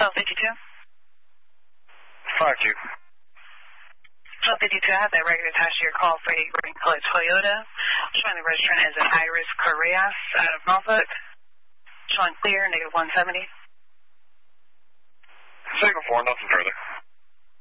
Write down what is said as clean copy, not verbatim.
1252. 52. 1252, I have that record attached to your call for a green color Toyota. Showing the registrant as an Iris Correas out of Norfolk. Showing clear, negative 170. Signal 4, nothing further.